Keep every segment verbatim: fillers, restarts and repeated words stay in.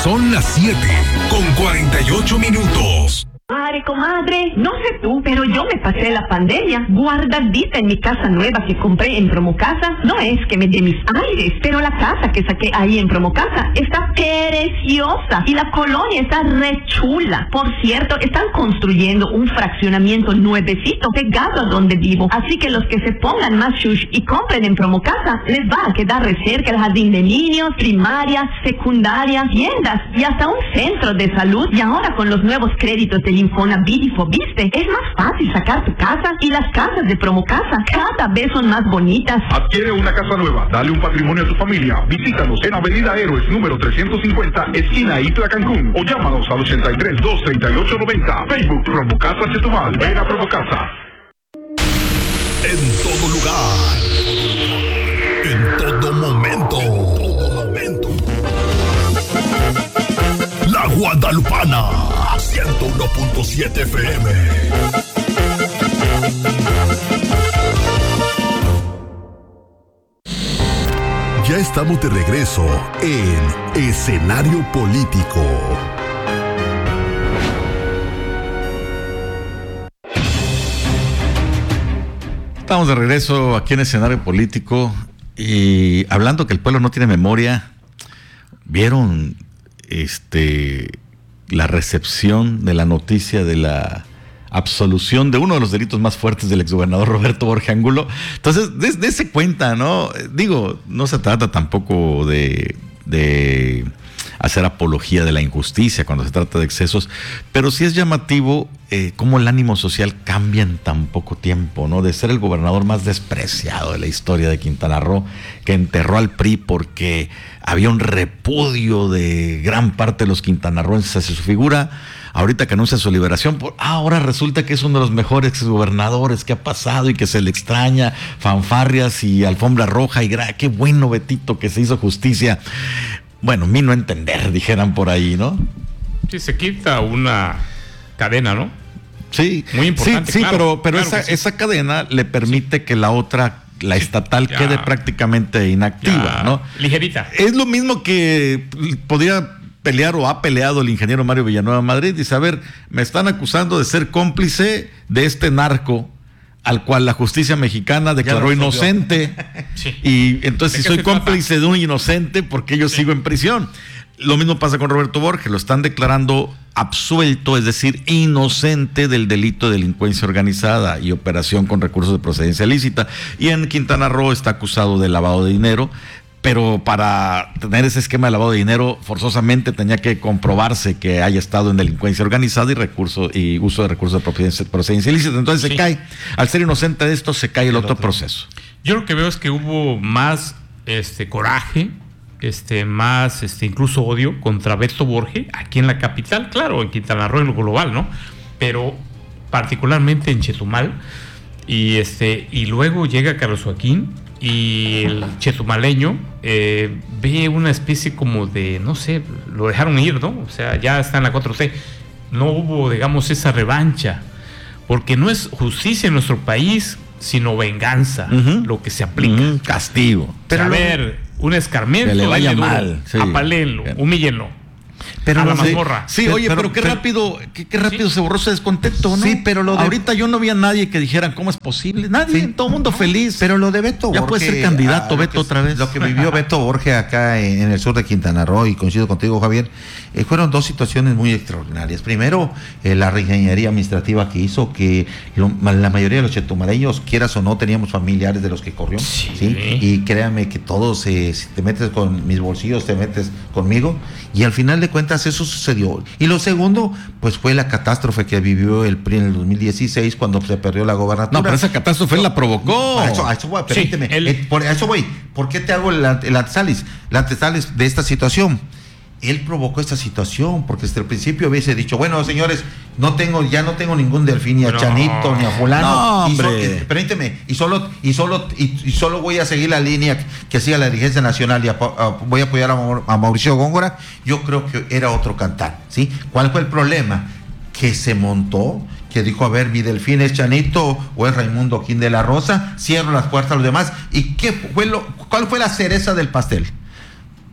Son las siete con cuarenta y ocho minutos. Madre, comadre, no sé tú, pero yo me pasé la pandemia guardadita en mi casa nueva que compré en Promocasa. No es que me dé mis aires, pero la casa que saqué ahí en Promocasa está preciosa y la colonia está re chula. Por cierto, están construyendo un fraccionamiento nuevecito pegado a donde vivo. Así que los que se pongan más shush y compren en Promocasa, les va a quedar re cerca el jardín de niños, primaria, secundaria, tiendas y hasta un centro de salud. Y ahora con los nuevos créditos de Infonavit y Fobiste, es más fácil sacar tu casa y las casas de Promocasa cada vez son más bonitas. Adquiere una casa nueva, dale un patrimonio a tu familia. Visítanos en Avenida Héroes número trescientos cincuenta, esquina Itla Cancún, o llámanos al ochenta y tres, dos treinta y ocho noventa. Facebook Promocasa Chetumal. Ven a Promocasa. En todo lugar, en todo momento, en todo momento. La Guadalupana, ciento uno punto siete F M. Ya estamos de regreso en Escenario Político. Estamos de regreso aquí en Escenario Político y hablando que el pueblo no tiene memoria. ¿Vieron este la recepción de la noticia de la absolución de uno de los delitos más fuertes del exgobernador Roberto Borge Angulo? Entonces, de, de ese cuenta, ¿no? Digo, no se trata tampoco de, de hacer apología de la injusticia cuando se trata de excesos, pero sí es llamativo eh, cómo el ánimo social cambia en tan poco tiempo, ¿no? De ser el gobernador más despreciado de la historia de Quintana Roo, que enterró al P R I porque había un repudio de gran parte de los quintanarroenses hacia su figura. Ahorita que anuncia su liberación, por, ah, ahora resulta que es uno de los mejores gobernadores que ha pasado y que se le extraña, fanfarrias y alfombra roja y gra- qué bueno, Betito, que se hizo justicia. Bueno, mi no entender, dijeran por ahí, ¿no? Sí, se quita una cadena, ¿no? Sí, muy importante. Sí, sí, claro, pero, pero claro esa, sí. esa cadena le permite sí. que la otra, la sí, estatal, ya, quede prácticamente inactiva, ya, ¿no? Ligerita. Es lo mismo que podría pelear o ha peleado el ingeniero Mario Villanueva Madrid. Dice, a ver, me están acusando de ser cómplice de este narco al cual la justicia mexicana declaró inocente. Sí. Y entonces si soy cómplice de un inocente, ¿por qué yo sí. sigo en prisión? Lo mismo pasa con Roberto Borge, lo están declarando absuelto, es decir, inocente del delito de delincuencia organizada y operación con recursos de procedencia ilícita. Y en Quintana Roo está acusado de lavado de dinero, pero para tener ese esquema de lavado de dinero, forzosamente tenía que comprobarse que haya estado en delincuencia organizada y recurso y uso de recursos de procedencia, procedencia ilícita. Entonces sí. se cae, al ser inocente de esto, se cae el, el otro, otro proceso. Yo lo que veo es que hubo más este coraje, este más este incluso odio contra Beto Borge aquí en la capital, claro, en Quintana Roo en lo global, ¿no? Pero particularmente en Chetumal, y este y luego llega Carlos Joaquín y el chetumaleño eh, ve una especie como de, no sé, lo dejaron ir, ¿no? O sea, ya está en la cuatro T. No hubo, digamos, esa revancha, porque no es justicia en nuestro país, sino venganza, uh-huh. lo que se aplica. Uh-huh. Castigo. Pero a ver, un escarmiento, que le vaya mal, sí. apálenlo, humíllenlo. Pero a la mazmorra. Sí, sí, oye, pero, pero qué pero, rápido, qué, qué rápido ¿sí? se borró ese descontento, ¿no? Sí, pero lo de... ahorita yo no vi a nadie que dijeran cómo es posible, nadie, sí. todo el mundo feliz. Pero lo de Beto ya Borge, puede ser candidato Beto que, otra vez. Lo que vivió Beto Borge acá en, en el sur de Quintana Roo, y coincido contigo, Javier, eh, fueron dos situaciones muy extraordinarias. Primero, eh, la reingeniería administrativa que hizo que lo, la mayoría de los chetumaleños, quieras o no, teníamos familiares de los que corrió, sí, ¿sí? Y créanme que todos, eh, si te metes con mis bolsillos, te metes conmigo, y al final de cuentas eso sucedió. Y lo segundo, pues fue la catástrofe que vivió el P R I en el dos mil dieciséis cuando se perdió la gobernatura. No, pero esa catástrofe no, la provocó. A eso, a eso voy, permíteme. Sí, el... eh, por eso voy. ¿Por qué te hago el, el antesalis? El antesalis de esta situación. Él provocó esta situación porque desde el principio hubiese dicho, bueno, señores, no tengo, ya no tengo ningún Delfín, ni a no, Chanito, ni a fulano. No, hombre. Y so, permíteme, y solo, y solo, y, y solo voy a seguir la línea que siga la dirigencia nacional y a, a, voy a apoyar a, a Mauricio Góngora. Yo creo que era otro cantar, ¿sí? ¿Cuál fue el problema? Que se montó, que dijo, a ver, mi Delfín es Chanito o es Raimundo Quín de la Rosa, cierro las puertas a los demás. ¿Y qué fue lo, cuál fue la cereza del pastel?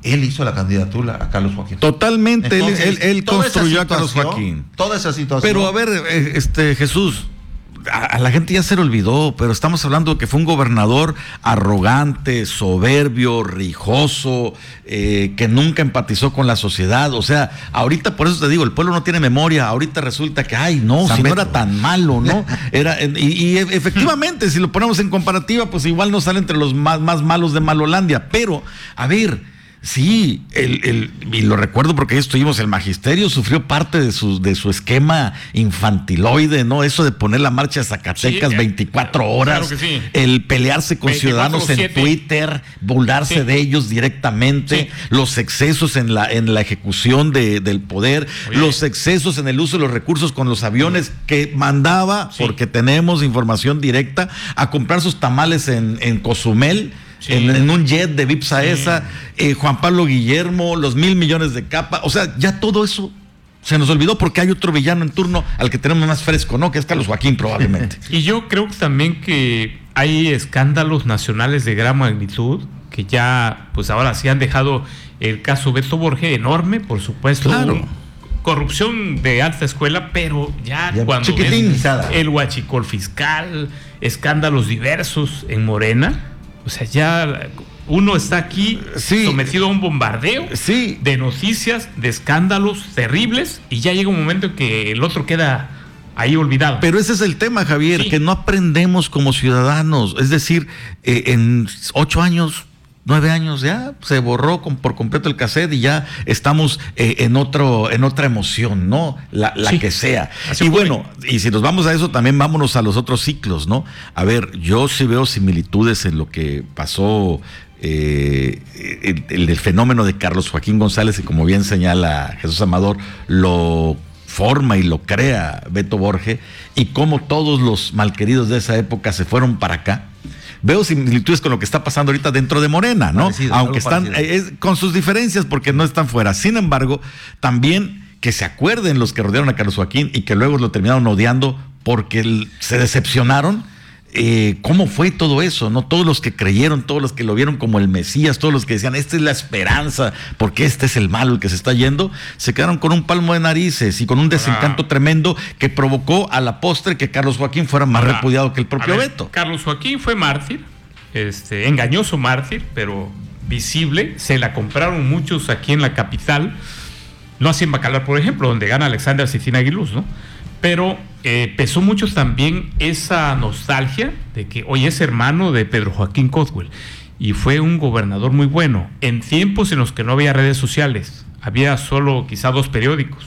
él hizo la candidatura a Carlos Joaquín. Totalmente, Entonces, él, él, él construyó a Carlos Joaquín. Toda esa situación. Pero a ver, este Jesús, a, a la gente ya se le olvidó, pero estamos hablando de que fue un gobernador arrogante, soberbio, rijoso, eh, que nunca empatizó con la sociedad. O sea, ahorita, por eso te digo, el pueblo no tiene memoria. Ahorita resulta que, ay, no, San si Beto. No era tan malo, ¿no? Era, y, y efectivamente, si lo ponemos en comparativa, pues igual no sale entre los más, más malos de Malolandia. Pero, a ver, sí, el, el, y lo recuerdo porque ahí estuvimos, el magisterio sufrió parte de su, de su esquema infantiloide, ¿no? Eso de poner la marcha de Zacatecas sí, veinticuatro horas, claro sí. El pelearse con ciudadanos en Twitter, burlarse sí. de ellos directamente, sí. los excesos en la, en la ejecución de, del poder, Oye. los excesos en el uso de los recursos con los aviones sí. que mandaba, sí. porque tenemos información directa, a comprar sus tamales en, en Cozumel. Sí. En, en un jet de Vipsaesa, sí. eh, Juan Pablo Guillermo, los mil millones de capa, o sea, ya todo eso se nos olvidó porque hay otro villano en turno al que tenemos más fresco, ¿no? Que es Carlos Joaquín probablemente. Y yo creo que también que hay escándalos nacionales de gran magnitud que ya, pues ahora sí han dejado el caso Beto Borges enorme, por supuesto. Claro. Corrupción de alta escuela, pero ya, ya cuando es el huachicol fiscal, escándalos diversos en Morena. O sea, ya uno está aquí sí, sometido a un bombardeo sí. de noticias, de escándalos terribles, y ya llega un momento en que el otro queda ahí olvidado. Pero ese es el tema, Javier, sí. que no aprendemos como ciudadanos. Es decir, eh, en ocho años, nueve años ya se borró con, por completo el cassette y ya estamos eh, en otro, en otra emoción, ¿no? La, la sí. que sea. Así y ocurre. Bueno, y si nos vamos a eso, también vámonos a los otros ciclos, ¿no? A ver, yo sí veo similitudes en lo que pasó, eh, el, el, el fenómeno de Carlos Joaquín González, y como bien señala Jesús Amador, lo forma y lo crea Beto Borges, y cómo todos los malqueridos de esa época se fueron para acá. Veo similitudes con lo que está pasando ahorita dentro de Morena, ¿no? Parecido, aunque están eh, con sus diferencias porque no están fuera. Sin embargo, también que se acuerden los que rodearon a Carlos Joaquín y que luego lo terminaron odiando porque el, se decepcionaron. Eh, ¿Cómo fue todo eso? ¿No? Todos los que creyeron, todos los que lo vieron como el Mesías, todos los que decían, esta es la esperanza, porque este es el malo el que se está yendo, se quedaron con un palmo de narices y con un desencanto ah. tremendo que provocó a la postre que Carlos Joaquín fuera más ah. repudiado que el propio ver, Beto. Carlos Joaquín fue mártir, este, engañoso mártir, pero visible. Se la compraron muchos aquí en la capital, no así en Bacalar, por ejemplo, donde gana Alexander Citina Aguiluz, ¿no? Pero eh, pesó mucho también esa nostalgia de que hoy es hermano de Pedro Joaquín Codwell y fue un gobernador muy bueno en tiempos en los que no había redes sociales, había solo quizá dos periódicos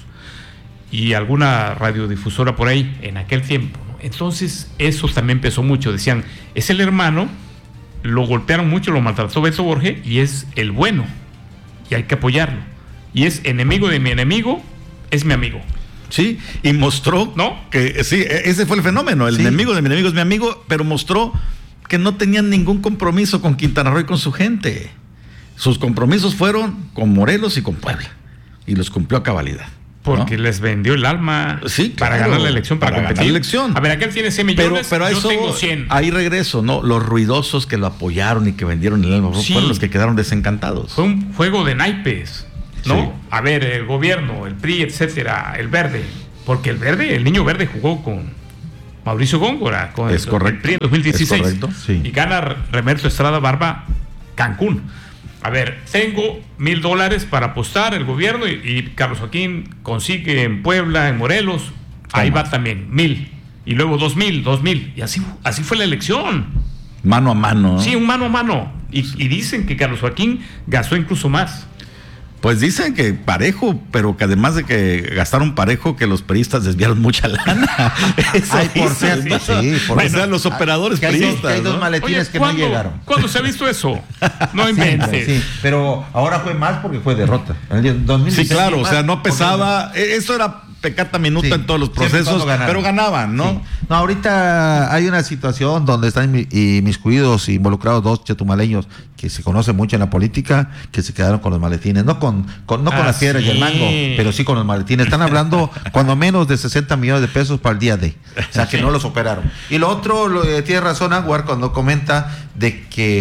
y alguna radiodifusora por ahí en aquel tiempo, ¿no? Entonces eso también pesó mucho. Decían, es el hermano, lo golpearon mucho, lo maltrató Beto Borges y es el bueno y hay que apoyarlo, y es enemigo de mi enemigo, es mi amigo. Sí, y mostró ¿no? que sí, ese fue el fenómeno, el sí. enemigo de mi enemigo es mi amigo, pero mostró que no tenían ningún compromiso con Quintana Roo y con su gente. Sus compromisos fueron con Morelos y con Puebla, y los cumplió a cabalidad. Porque ¿no? les vendió el alma sí, claro, para ganar la elección, para, para competir. La elección. A ver, aquel tiene cien millones, pero, pero yo eso, tengo cien. Ahí regreso, ¿no? Los ruidosos que lo apoyaron y que vendieron el alma sí. fueron los que quedaron desencantados. Fue un juego de naipes, ¿no? Sí. A ver, el gobierno, el P R I, etcétera, el Verde. Porque el Verde, el Niño Verde jugó con Mauricio Góngora, con es el, correcto. el P R I en dos mil dieciséis. Es correcto, sí. Y gana Remerto Estrada Barba Cancún. A ver, tengo mil dólares para apostar el gobierno y, y Carlos Joaquín consigue en Puebla, en Morelos, ahí va también, mil. Y luego dos mil, dos mil. Y así, así fue la elección. Mano a mano. ¿no? Sí, un mano a mano. Y, y dicen que Carlos Joaquín gastó incluso más. Pues dicen que parejo, pero que además de que gastaron parejo, que los peristas desviaron mucha lana. Eso Ay, por cierto, sí. Por bueno, o sea, los operadores que hay peristas. Dos, que hay dos ¿no? maletines Oye, que no llegaron. ¿Cuándo se ha visto eso? No inventes. Sí, sí, pero ahora fue más porque fue derrota. En el dos mil dieciséis sí, claro, o sea, no pesaba. Porque... Eso era pecata minuta sí, en todos los procesos, pero ganaban, ¿no? Sí. No, ahorita hay una situación donde están inmiscuidos, involucrados dos chetumaleños que se conocen mucho en la política, que se quedaron con los maletines, no con, con no con ah, las piedras sí. y el mango, pero sí con los maletines. Están hablando cuando menos de sesenta millones de pesos para el día de, o sea que no los operaron. Y lo otro, lo, eh, tiene razón Anguar cuando comenta de que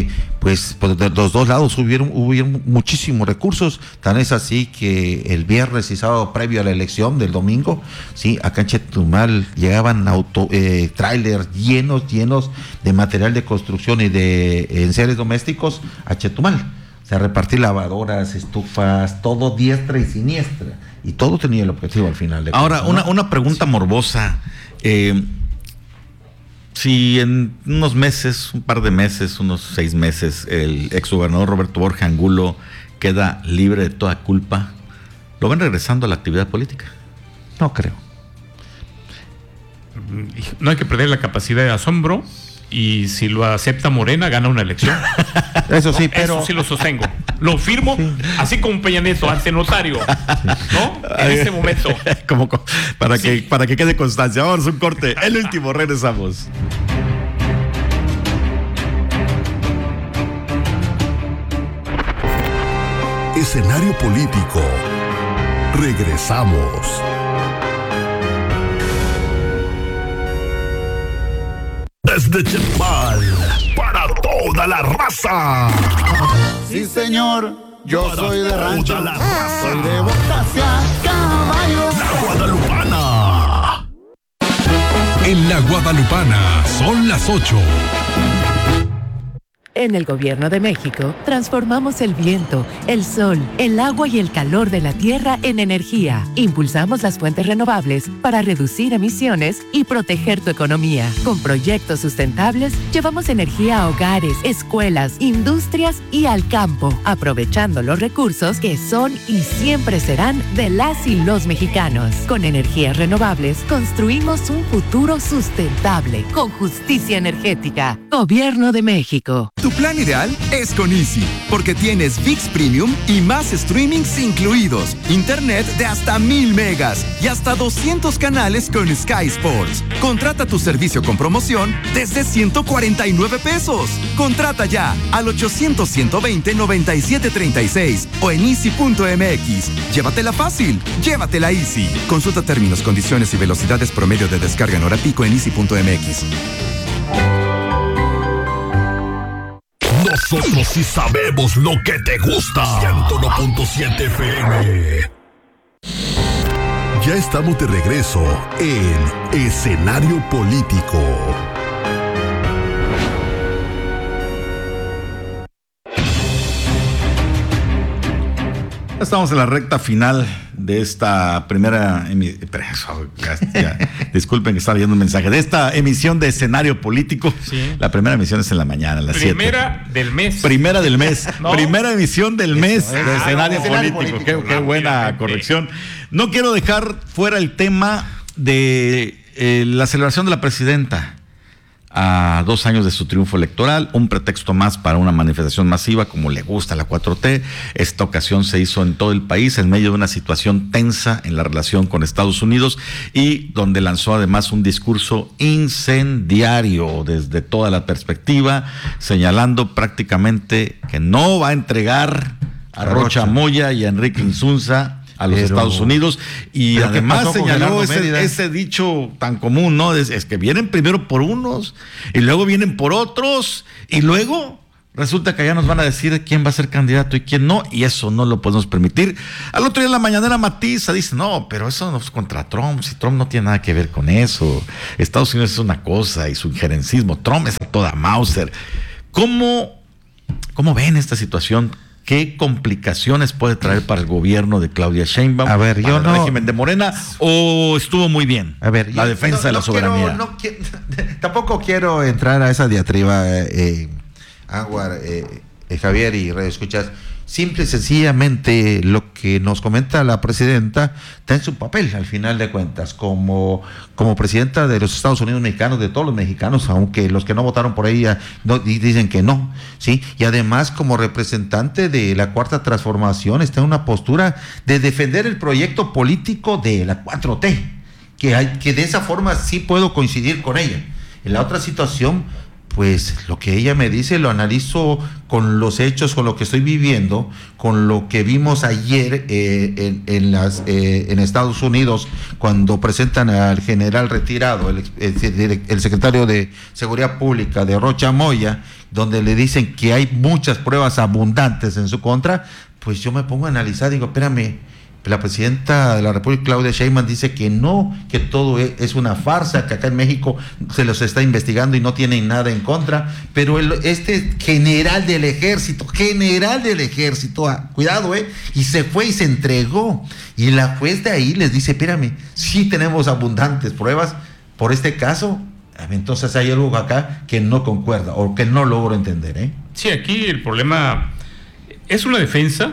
pues, pues de los dos lados hubieron, hubieron muchísimos recursos, tan es así que el viernes y sábado previo a la elección del domingo, sí, acá en Chetumal llegaban auto, eh, trailers llenos, llenos de material de construcción y de enseres domésticos a Chetumal. O sea, repartir lavadoras, estufas, todo diestra y siniestra. Y todo tenía el objetivo al final. De Ahora, cuentas, una, ¿no? una pregunta morbosa. Eh, si en unos meses, un par de meses, unos seis meses, el exgobernador Roberto Borja Angulo queda libre de toda culpa, ¿lo ven regresando a la actividad política? No creo. No hay que perder la capacidad de asombro, y si lo acepta Morena, gana una elección. Eso sí, pero... Eso sí lo sostengo. Lo firmo, sí. Así como Peña Nieto, ante notario, ¿no? En este momento. Como, para, sí. que, para que quede constancia. Vamos, un corte. El último, regresamos. Escenario político. Regresamos. Desde Chetumal, para toda la raza. Sí, señor, yo Para soy de toda rancho, la raza. soy de botas hacia caballo. La Guadalupana. En la Guadalupana son las ocho. En el Gobierno de México, transformamos el viento, el sol, el agua y el calor de la tierra en energía. Impulsamos las fuentes renovables para reducir emisiones y proteger tu economía. Con proyectos sustentables, llevamos energía a hogares, escuelas, industrias y al campo, aprovechando los recursos que son y siempre serán de las y los mexicanos. Con energías renovables, construimos un futuro sustentable, con justicia energética. Gobierno de México. Tu plan ideal es con Easy, porque tienes V I X Premium y más streamings incluidos, internet de hasta mil megas y hasta doscientos canales con Sky Sports. Contrata tu servicio con promoción desde ciento cuarenta y nueve pesos. Contrata ya al ochocientos, ciento veinte, noventa y siete treinta y seis o en easy punto m x. Llévatela fácil, llévatela Easy. Consulta términos, condiciones y velocidades promedio de descarga en hora pico en easy punto m x. Nosotros sí sabemos lo que te gusta. ciento uno punto siete F M. Ya estamos de regreso en Escenario Político. Estamos en la recta final de esta primera emi- ya, ya, disculpen que estaba leyendo un mensaje de esta emisión de Escenario Político. Sí. La primera emisión es en la mañana, a las siete. Primera del mes. Primera del mes. ¿No? Primera emisión del mes de Ah, Escenario no, Político. Político. Qué, qué buena Rápidamente. corrección. No quiero dejar fuera el tema de eh, la celebración de la presidenta a dos años de su triunfo electoral, un pretexto más para una manifestación masiva como le gusta a la cuatro T. Esta ocasión se hizo en todo el país en medio de una situación tensa en la relación con Estados Unidos y donde lanzó además un discurso incendiario desde toda la perspectiva, señalando prácticamente que no va a entregar a Rocha Moya y a Enrique Insunza a los Pero, Estados Unidos, y ¿pero qué además pasó con señaló Gerardo ese, Mérida? ese dicho tan común, ¿no? Es, es que vienen primero por unos y luego vienen por otros y luego resulta que allá nos van a decir quién va a ser candidato y quién no, y eso no lo podemos permitir. Al otro día en la mañanera matiza, dice, no, pero eso no es contra Trump, si Trump no tiene nada que ver con eso. Estados Unidos es una cosa y su injerencismo, Trump es a toda Mauser. ¿Cómo, cómo ven esta situación? ¿Qué complicaciones puede traer para el gobierno de Claudia Sheinbaum? A ver, yo para el no- régimen de Morena, o estuvo muy bien A ver, la yo defensa no- de la no soberanía? quiero- no qui- tampoco quiero entrar a esa diatriba, eh, Anwar, eh, eh, Javier y Radio Escuchas. Simple y sencillamente lo que nos comenta la presidenta está en su papel, al final de cuentas, como, como presidenta de los Estados Unidos mexicanos, de todos los mexicanos, aunque los que no votaron por ella no, y dicen que no, ¿sí? Y además como representante de la Cuarta Transformación está en una postura de defender el proyecto político de la cuatro T, que, hay, que de esa forma sí puedo coincidir con ella. En la otra situación, pues lo que ella me dice lo analizo con los hechos, con lo que estoy viviendo, con lo que vimos ayer eh, en, en, las, eh, en Estados Unidos cuando presentan al general retirado, el, el, el secretario de Seguridad Pública de Rocha Moya, donde le dicen que hay muchas pruebas abundantes en su contra. Pues yo me pongo a analizar, digo, espérame, la presidenta de la República, Claudia Sheinbaum, dice que no, que todo es una farsa, que acá en México se los está investigando y no tienen nada en contra, pero el, este general del ejército, general del ejército, ah, cuidado, eh, y se fue y se entregó, y la juez de ahí les dice, espérame, sí tenemos abundantes pruebas por este caso, entonces hay algo acá que no concuerda, o que no logro entender, ¿eh? Sí, aquí el problema es una defensa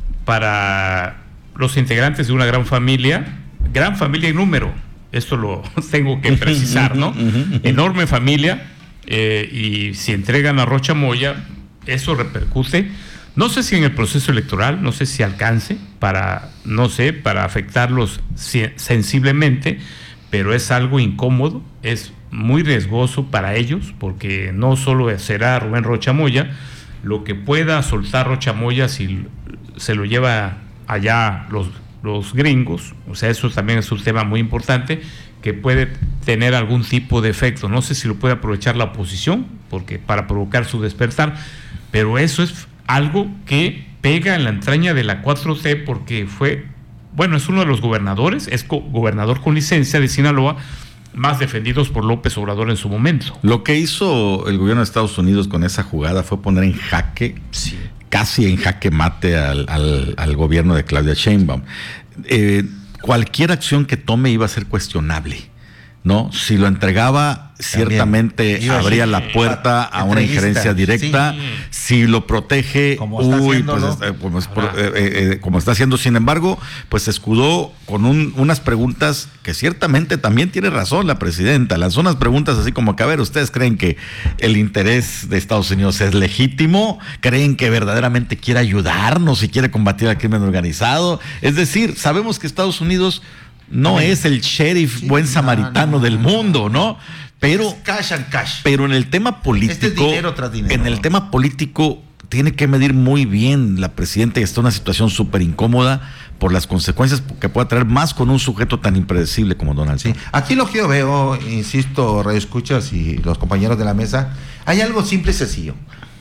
para los integrantes de una gran familia, gran familia en número, esto lo tengo que precisar, ¿no? Enorme familia, eh, y si entregan a Rocha Moya, eso repercute, no sé si en el proceso electoral, no sé si alcance para, no sé, para afectarlos sensiblemente, pero es algo incómodo, es muy riesgoso para ellos, porque no solo será Rubén Rocha Moya, lo que pueda soltar Rocha Moya si se lo lleva allá los, los gringos, o sea, eso también es un tema muy importante que puede tener algún tipo de efecto. No sé si lo puede aprovechar la oposición, porque para provocar su despertar, pero eso es algo que pega en la entraña de la cuatro T, porque fue, bueno, es uno de los gobernadores, es co- gobernador con licencia de Sinaloa, más defendidos por López Obrador en su momento. Lo que hizo el gobierno de Estados Unidos con esa jugada fue poner en jaque, sí, casi en jaque mate al, al, al gobierno de Claudia Sheinbaum. Eh, cualquier acción que tome iba a ser cuestionable, ¿no? Si lo entregaba, ciertamente también abría la puerta a una injerencia directa. Sí. Si lo protege, como está, uy, haciendo, pues, ¿no? eh, pues, por, eh, eh, como está haciendo. Sin embargo, pues se escudó con un, unas preguntas que ciertamente también tiene razón la presidenta. Lanzó unas preguntas así como que, a ver, ¿ustedes creen que el interés de Estados Unidos es legítimo? ¿Creen que verdaderamente quiere ayudarnos y quiere combatir al crimen organizado? Es decir, sabemos que Estados Unidos no Amén. es el sheriff sí, buen samaritano no, no, del mundo, ¿no? Pero, cash and cash. pero en el tema político, este es dinero tras dinero, en el ¿no? tema político tiene que medir muy bien la presidenta, y está en una situación súper incómoda por las consecuencias que puede traer, más con un sujeto tan impredecible como Donald Trump. Sí. Aquí lo que yo veo, insisto, radioescuchas y los compañeros de la mesa, hay algo simple y sencillo,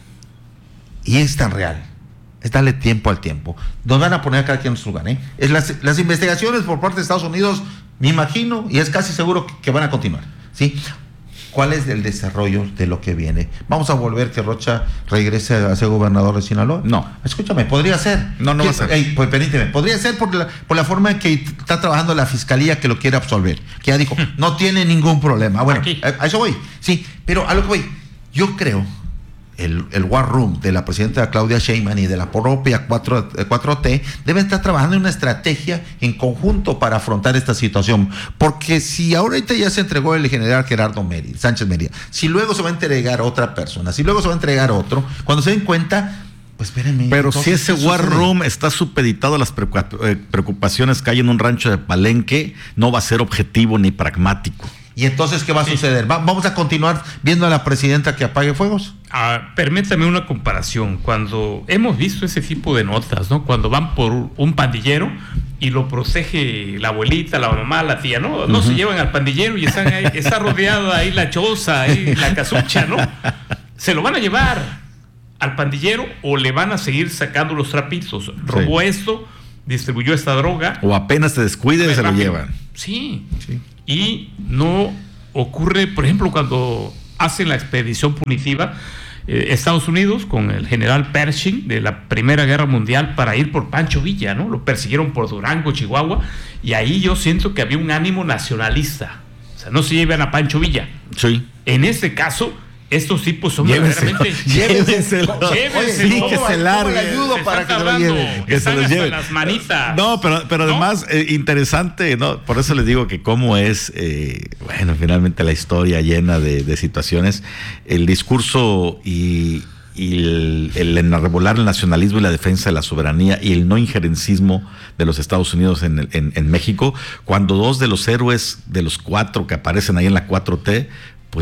y es tan real. Es darle tiempo al tiempo. Nos van a poner a cada quien en su lugar, ¿eh? Es las, las investigaciones por parte de Estados Unidos, me imagino, y es casi seguro que, que van a continuar, ¿sí? ¿Cuál es el desarrollo de lo que viene? ¿Vamos a volver que Rocha regrese a ser gobernador de Sinaloa? No. Escúchame, podría ser. No, no va a ser. Ey, pues permíteme, podría ser por la, por la forma en que está trabajando la fiscalía que lo quiere absolver. Que ya dijo, no tiene ningún problema. Bueno, a, a eso voy. Sí, pero a lo que voy, yo creo... El, el War Room de la presidenta Claudia Sheinbaum y de la propia cuatro T deben estar trabajando en una estrategia en conjunto para afrontar esta situación, porque si ahorita ya se entregó el general Gerardo Mérida, Sánchez Mérida, si luego se va a entregar a otra persona, si luego se va a entregar a otro, cuando se den cuenta, pues espérenme. Pero si ese War Room está supeditado a las preocupaciones que hay en un rancho de Palenque, no va a ser objetivo ni pragmático. ¿Y entonces qué va a sí. suceder? ¿Va, ¿Vamos a continuar viendo a la presidenta que apague fuegos? Ah, permítame una comparación. Cuando hemos visto ese tipo de notas, ¿no? Cuando van por un pandillero y lo protege la abuelita, la mamá, la tía, ¿no? No uh-huh. se llevan al pandillero y están ahí, está rodeada ahí la choza, ahí la casucha, ¿no? Se lo van a llevar al pandillero o le van a seguir sacando los trapitos. Robó sí. esto, distribuyó esta droga. O apenas se descuide y se lo llevan. Sí. sí. Y no ocurre, por ejemplo, cuando hacen la expedición punitiva, eh, Estados Unidos con el general Pershing de la Primera Guerra Mundial para ir por Pancho Villa, ¿no? Lo persiguieron por Durango, Chihuahua, y ahí yo siento que había un ánimo nacionalista. O sea, no se llevan a Pancho Villa. Sí. En este caso, estos tipos son llévenselo, verdaderamente... Llévenselo. Llévenselo. Sí, que se largue. ¿Cómo le ayudo se para que se lo lleven? Que se lo lleven. Las manitas. No, pero, pero ¿no? además, eh, interesante, ¿no? Por eso les digo que cómo es, eh, bueno, finalmente la historia llena de, de situaciones. El discurso y... y el, el enarbolar el nacionalismo y la defensa de la soberanía y el no injerencismo de los Estados Unidos en, el, en, en México, cuando dos de los héroes de los cuatro que aparecen ahí en la cuatro T, pues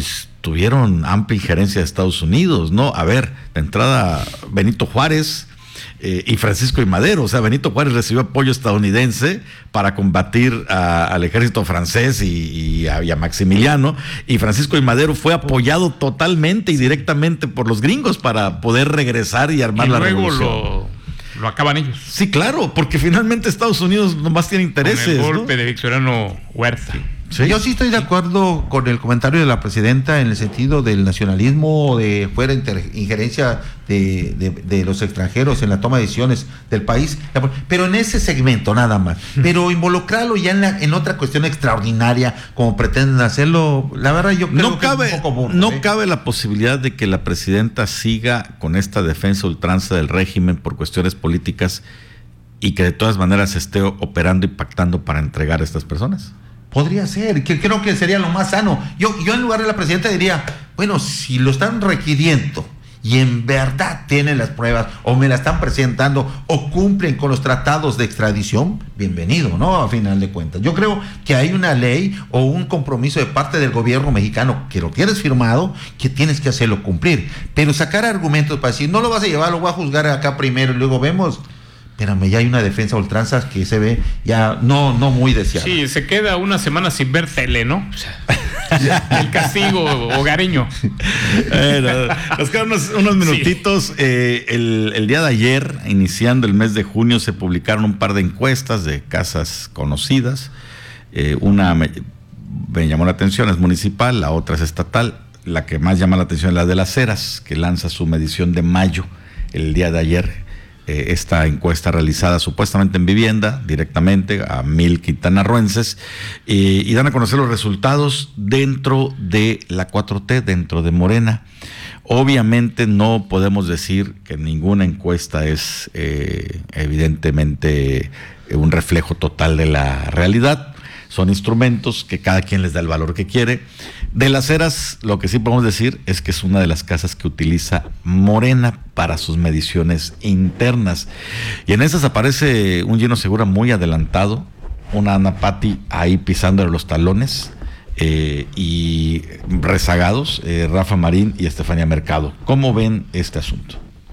tuvieron amplia injerencia de Estados Unidos, ¿no? A ver, de entrada, Benito Juárez eh, y Francisco I. Madero. O sea, Benito Juárez recibió apoyo estadounidense para combatir a, al ejército francés y, y, a, y a Maximiliano, y Francisco I. Madero fue apoyado totalmente y directamente por los gringos para poder regresar y armar y la luego revolución. Lo... Lo acaban ellos. Sí, claro, porque finalmente Estados Unidos nomás tiene intereses. Con el golpe, ¿no?, de Victoriano Huerta. Sí. Yo sí estoy de acuerdo con el comentario de la presidenta en el sentido del nacionalismo, de fuera inter, injerencia de, de, de los extranjeros en la toma de decisiones del país, pero en ese segmento nada más. Pero involucrarlo ya en, la, en otra cuestión extraordinaria, como pretenden hacerlo, la verdad yo creo no que cabe, es un poco burro, no ¿eh? cabe la posibilidad de que la presidenta siga con esta defensa ultranza del régimen por cuestiones políticas y que de todas maneras esté operando y pactando para entregar a estas personas. Podría ser, que creo que sería lo más sano. Yo, yo en lugar de la presidenta diría, bueno, si lo están requiriendo y en verdad tienen las pruebas o me la están presentando o cumplen con los tratados de extradición, bienvenido, ¿no? A final de cuentas. Yo creo que hay una ley o un compromiso de parte del gobierno mexicano que lo tienes firmado, que tienes que hacerlo cumplir. Pero sacar argumentos para decir, no lo vas a llevar, lo voy a juzgar acá primero y luego vemos... Espérame, ya hay una defensa ultranza que se ve ya no, no muy deseada. Sí, se queda una semana sin ver tele, ¿no? O sea, el castigo hogareño. Bueno, nos quedan unos, unos minutitos. Sí. Eh, el, el día de ayer, iniciando el mes de junio, se publicaron un par de encuestas de casas conocidas. Eh, una me, me llamó la atención, es municipal, la otra es estatal. La que más llama la atención es la de Las Heras, que lanza su medición de mayo el día de ayer. Eh, esta encuesta realizada supuestamente en vivienda, directamente a mil quintanarroenses, eh, y dan a conocer los resultados dentro de la cuatro T, dentro de Morena. Obviamente no podemos decir que ninguna encuesta es eh, evidentemente un reflejo total de la realidad. Son instrumentos que cada quien les da el valor que quiere. De Las Heras, lo que sí podemos decir es que es una de las casas que utiliza Morena para sus mediciones internas. Y en esas aparece un Gino Segura muy adelantado, una Ana Pati ahí pisándole los talones, eh, y rezagados, eh, Rafa Marín y Estefanía Mercado. ¿Cómo ven este asunto?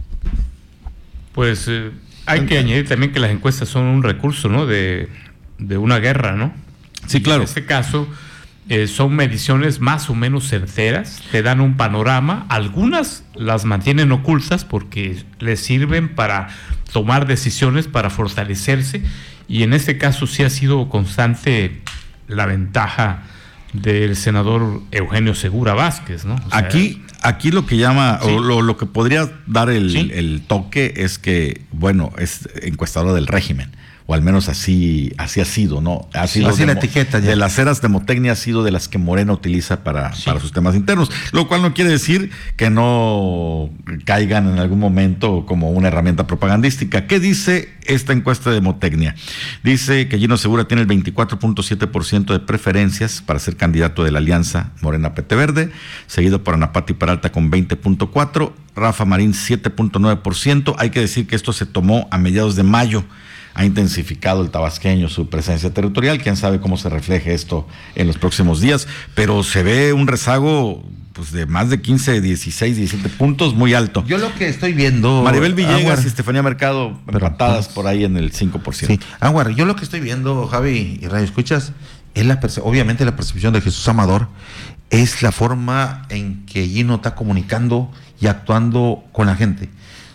Pues eh, hay que añadir también que las encuestas son un recurso, ¿no?, de, de una guerra, ¿no? Sí, claro. En este caso, eh, son mediciones más o menos certeras, te dan un panorama, algunas las mantienen ocultas porque les sirven para tomar decisiones, para fortalecerse, y en este caso sí ha sido constante la ventaja del senador Eugenio Segura Vázquez, ¿no? O sea, aquí, aquí lo que llama, sí. o lo, lo que podría dar el, ¿Sí? el toque es que, bueno, es encuestador del régimen. O al menos así, así ha sido, ¿no? Ha sido así de, la etiqueta ya. De Las Heras de Motecnia ha sido de las que Morena utiliza para, sí. para sus temas internos, lo cual no quiere decir que no caigan en algún momento como una herramienta propagandística. ¿Qué dice esta encuesta de Motecnia? Dice que Gino Segura tiene el veinticuatro punto siete por ciento de preferencias para ser candidato de la alianza Morena P T Verde, seguido por Ana Pati Peralta con veinte punto cuatro por ciento, Rafa Marín siete punto nueve por ciento. Hay que decir que esto se tomó a mediados de mayo. Ha intensificado el tabasqueño su presencia territorial, quién sabe cómo se refleje esto en los próximos días, pero se ve un rezago pues de más de quince, dieciséis, diecisiete puntos, muy alto. Yo lo que estoy viendo... Maribel Villegas Aguar, y Estefanía Mercado empatadas por ahí en el cinco por ciento. Sí, Aguar, yo lo que estoy viendo, Javi y Radio Escuchas, es la perce- obviamente la percepción de Jesús Amador, es la forma en que Gino está comunicando y actuando con la gente.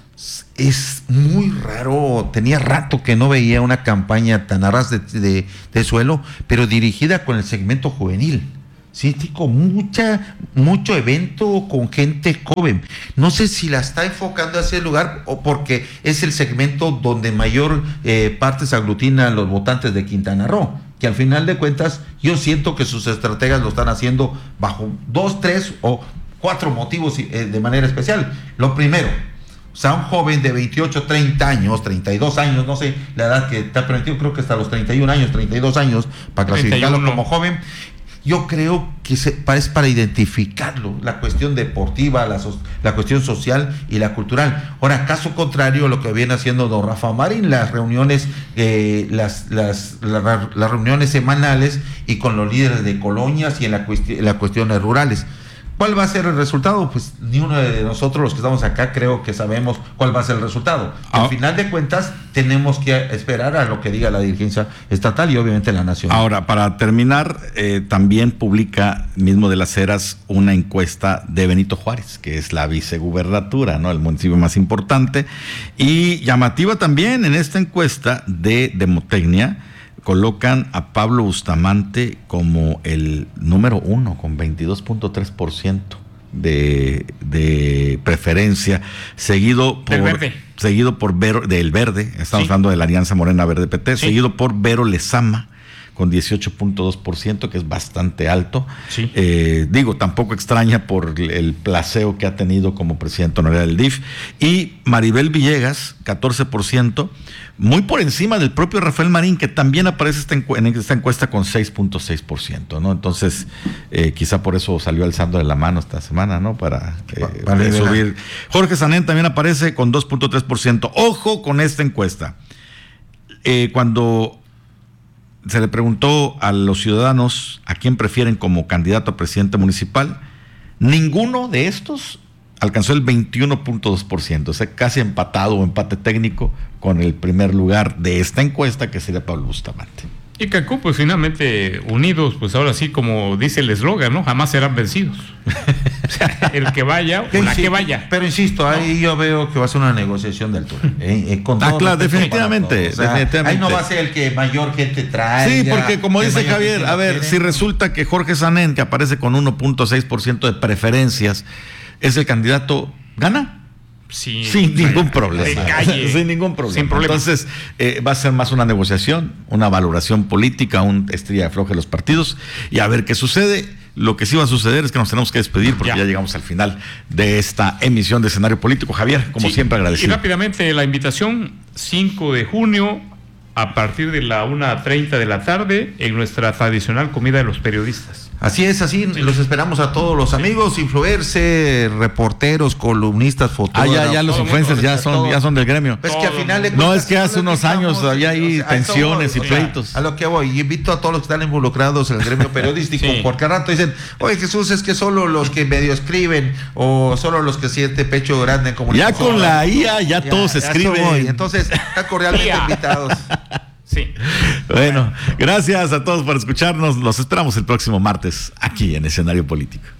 Es muy raro, tenía rato que no veía una campaña tan a ras de, de, de suelo, pero dirigida con el segmento juvenil. Sí, con mucha, mucho evento con gente joven. No sé si la está enfocando hacia el lugar o porque es el segmento donde mayor eh, parte se aglutinan los votantes de Quintana Roo, que al final de cuentas yo siento que sus estrategas lo están haciendo bajo dos, tres o cuatro motivos eh, de manera especial. Lo primero, o sea, un joven de veintiocho, treinta años, treinta y dos años, no sé la edad que está permitido, creo que hasta los treinta y un años, treinta y dos años, para clasificarlo treinta y uno como joven. Yo creo que se, es para identificarlo, la cuestión deportiva, la, so, la cuestión social y la cultural. Ahora, caso contrario, lo que viene haciendo don Rafa Marín, las reuniones, eh, las, las, la, las reuniones semanales y con los líderes de colonias y en la cuesti- en las cuestiones rurales. ¿Cuál va a ser el resultado? Pues ni uno de nosotros, los que estamos acá, creo que sabemos cuál va a ser el resultado. Ah. Al final de cuentas, tenemos que esperar a lo que diga la dirigencia estatal y obviamente la nacional. Ahora, para terminar, eh, también publica mismo de las Heras una encuesta de Benito Juárez, que es la vicegubernatura, ¿no? El municipio más importante. Y llamativa también en esta encuesta de Demotecnia, colocan a Pablo Bustamante como el número uno, con veintidós punto tres por ciento de, de preferencia, seguido por... Del Verde. Seguido por Vero, del Verde, estamos Sí. hablando de la Alianza Morena Verde P T, Sí. seguido por Vero Lezama, con dieciocho punto dos por ciento, que es bastante alto. Sí. Eh, digo, tampoco extraña por el placeo que ha tenido como presidente honorario del D I F. Y Maribel Villegas, catorce por ciento, muy por encima del propio Rafael Marín, que también aparece esta encu- en esta encuesta con seis punto seis por ciento, ¿no? Entonces, eh, quizá por eso salió alzando de la mano esta semana, ¿no? Para, eh, Pa- para subir. Jorge Sanén también aparece con dos punto tres por ciento. Ojo con esta encuesta. Eh, cuando se le preguntó a los ciudadanos a quién prefieren como candidato a presidente municipal, ninguno de estos alcanzó el veintiuno punto dos por ciento, o sea, casi empatado o empate técnico con el primer lugar de esta encuesta, que sería Pablo Bustamante. Y Cancún, pues finalmente unidos, pues ahora sí, como dice el eslogan, ¿no? Jamás serán vencidos. O sea, el que vaya o la Sí, que vaya. Pero insisto, ahí yo veo que va a ser una negociación de altura. ¿eh? Eh, con Ah, todo claro, respeto definitivamente, para todos. O sea, definitivamente. ahí no va a ser el que mayor gente trae. Sí, porque como dice Javier, a ver, si resulta que Jorge Sanén, que aparece con uno punto seis por ciento de preferencias, es el candidato, gana. Sí, Sin ningún problema. de calle. Sin ningún problema. Sin problema. Entonces, eh, va a ser más una negociación, una valoración política, un estrella de floje de los partidos, y a ver qué sucede. Lo que sí va a suceder es que nos tenemos que despedir porque ya, Ya. llegamos al final de esta emisión de Escenario Político. Javier, como Sí, siempre, y agradecido. rápidamente la invitación, cinco de junio, a partir de la una treinta de la tarde, en nuestra tradicional comida de los periodistas. Así es, así los esperamos a todos los amigos, influencers, reporteros, columnistas, Ah, fotógrafos. ya, ya los todo, influencers ya todo. son, ya son del gremio. Pues que al final de No, cuentas, es que hace son los unos años estamos, había ahí o sea, a eso tensiones voy, y o sea, pleitos. A lo que voy, y invito a todos los que están involucrados en el gremio periodístico, Sí. porque al rato dicen, oye Jesús, es que solo los que medio escriben, o solo los que sienten pecho grande en Ya comunicación. con la I A ya todos a eso escriben. voy. Entonces, están cordialmente I A. invitados. Sí. Bueno, gracias a todos por escucharnos. Los esperamos el próximo martes aquí en Escenario Político.